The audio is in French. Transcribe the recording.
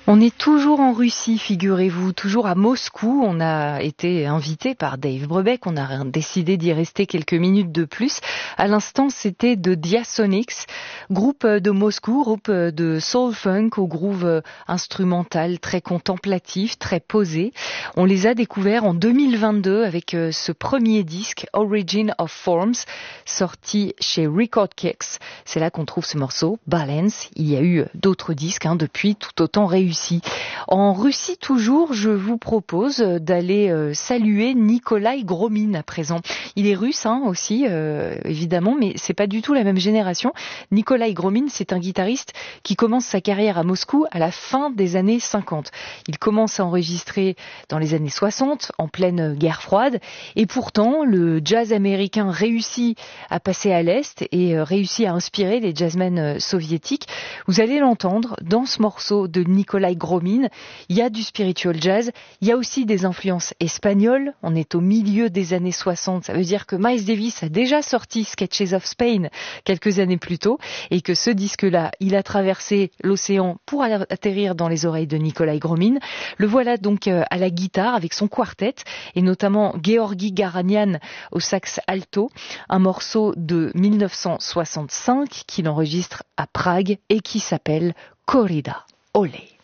On est toujours en Russie, figurez-vous, toujours à Moscou. On a été invité par Dave Brubeck, on a décidé d'y rester quelques minutes de plus. À l'instant, c'était de Diasonics, groupe de Moscou, groupe de soul funk au groove instrumental, très contemplatif, très posé. On les a découverts en 2022 avec ce premier disque, Origin of Forms, sorti chez Record Kicks. C'est là qu'on trouve ce morceau, Balance. Il y a eu d'autres disques depuis, tout autant réussis. En Russie toujours, je vous propose d'aller saluer Nikolai Gromin à présent. Il est russe aussi, évidemment, mais c'est pas du tout la même génération. Nikolai Gromin, c'est un guitariste qui commence sa carrière à Moscou à la fin des années 50. Il commence à enregistrer dans les années 60, en pleine guerre froide, et pourtant le jazz américain réussit à passer à l'Est et réussit à inspirer les jazzmen soviétiques. Vous allez l'entendre dans ce morceau de Nikolai Gromin. Il y a du spiritual jazz, il y a aussi des influences espagnoles. On est au milieu des années 60, ça veut dire que Miles Davis a déjà sorti Sketches of Spain quelques années plus tôt et que ce disque-là, il a traversé l'océan pour atterrir dans les oreilles de Nikolai Gromin. Le voilà donc à la guitare avec son quartet et notamment Georgi Garanian au sax alto, un morceau de 1965 qu'il enregistre à Prague et qui s'appelle Corrida. Olé.